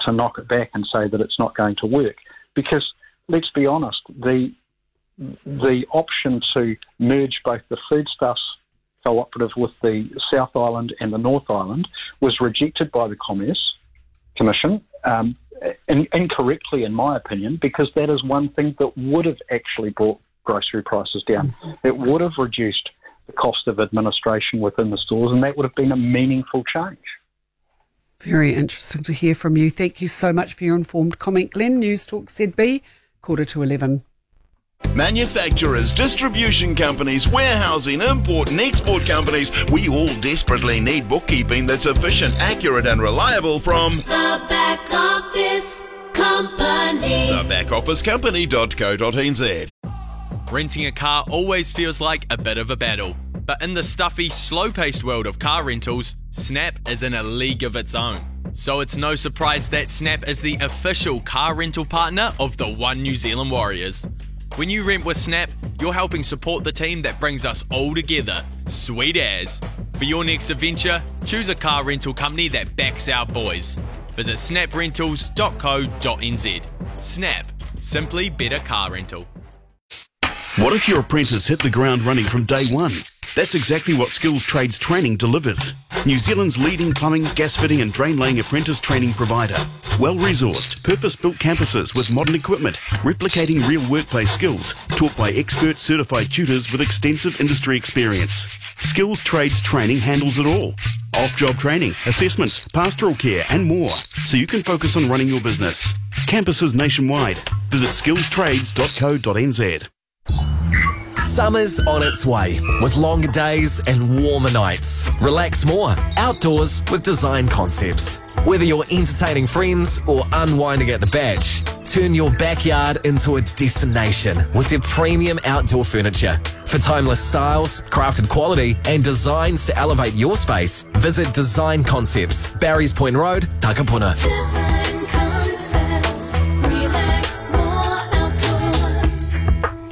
to knock it back and say that it's not going to work. Because, let's be honest, the option to merge both the Foodstuffs cooperative with the South Island and the North Island was rejected by the Commerce Commission, incorrectly in my opinion, because that is one thing that would have actually brought grocery prices down. It would have reduced the cost of administration within the stores, and that would have been a meaningful change. Very interesting to hear from you. Thank you so much for your informed comment, Glenn. News Talk ZB, 11:15. Manufacturers, distribution companies, warehousing, import and export companies, we all desperately need bookkeeping that's efficient, accurate and reliable from The Back Office Company. thebackofficecompany.co.nz. Renting a car always feels like a bit of a battle. But in the stuffy, slow-paced world of car rentals, Snap is in a league of its own. So it's no surprise that Snap is the official car rental partner of the One New Zealand Warriors. When you rent with Snap, you're helping support the team that brings us all together. Sweet as. For your next adventure, choose a car rental company that backs our boys. Visit snaprentals.co.nz. Snap. Simply better car rental. What if your apprentice hit the ground running from day one? That's exactly what Skills Trades Training delivers. New Zealand's leading plumbing, gas fitting and drain laying apprentice training provider. Well-resourced, purpose-built campuses with modern equipment, replicating real workplace skills, taught by expert certified tutors with extensive industry experience. Skills Trades Training handles it all. Off-job training, assessments, pastoral care and more, so you can focus on running your business. Campuses nationwide. Visit skillstrades.co.nz. Summer's on its way, with longer days and warmer nights. Relax more outdoors with Design Concepts. Whether you're entertaining friends or unwinding at the beach, turn your backyard into a destination with their premium outdoor furniture. For timeless styles, crafted quality, and designs to elevate your space, visit Design Concepts, Barry's Point Road, Takapuna. Design Concepts. Relax more outdoors.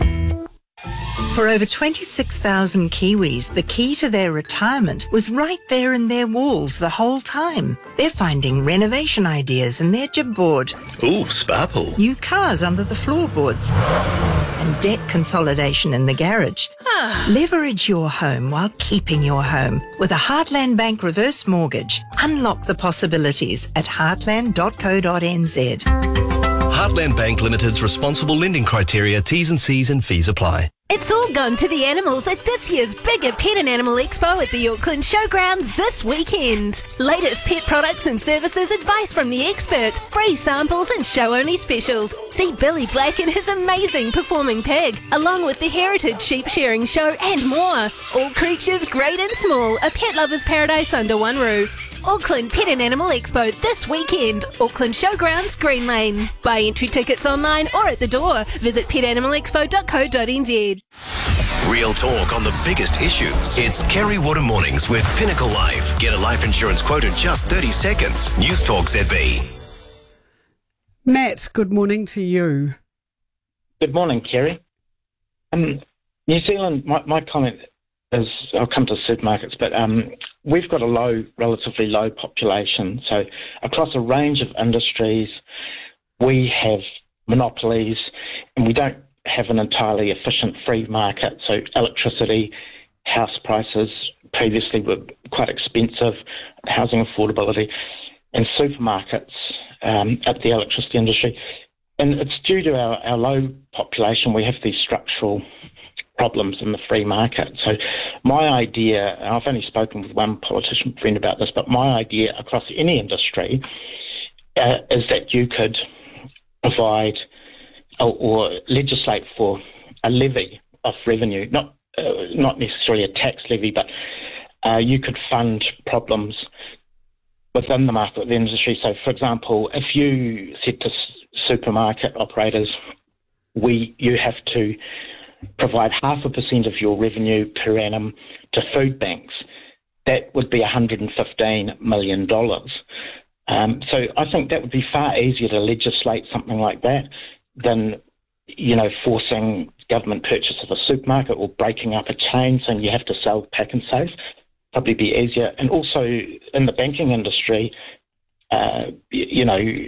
For over 26,000 Kiwis, the key to their retirement was right there in their walls the whole time. They're finding renovation ideas in their jib board, Ooh, sparkle. new cars under the floorboards, and debt consolidation in the garage. Leverage your home while keeping your home. With a Heartland Bank reverse mortgage, unlock the possibilities at heartland.co.nz. Heartland Bank Limited's responsible lending criteria, T's and C's and fees apply. It's all gone to the animals at this year's bigger Pet and Animal Expo at the Auckland Showgrounds this weekend. Latest pet products and services, advice from the experts, free samples and show-only specials. See Billy Black and his amazing performing pig, along with the Heritage Sheep Shearing Show and more. All creatures great and small, a pet lover's paradise under one roof. Auckland Pet and Animal Expo this weekend. Auckland Showgrounds, Green Lane. Buy entry tickets online or at the door. Visit petanimalexpo.co.nz. Real talk on the biggest issues. It's Kerry Water Mornings with Pinnacle Life. Get a life insurance quote in just 30 seconds. News Talk ZB. Matt, good morning to you. Good morning, Kerry. New Zealand, my comment is, I'll come to supermarkets, but we've got a relatively low population. So across a range of industries, we have monopolies and we don't have an entirely efficient free market. So electricity, house prices previously were quite expensive, housing affordability, and supermarkets at the electricity industry. And it's due to our low population, we have these structural problems in the free market. So my idea, and I've only spoken with one politician friend about this, but my idea across any industry is that you could provide or legislate for a levy of revenue, not necessarily a tax levy, but you could fund problems within the market of the industry. So, for example, if you said to supermarket operators, you have to provide 0.5% of your revenue per annum to food banks, that would be $115 million. So I think that would be far easier to legislate something like that than, forcing government purchase of a supermarket or breaking up a chain saying you have to sell pack and save. Probably be easier. And also in the banking industry,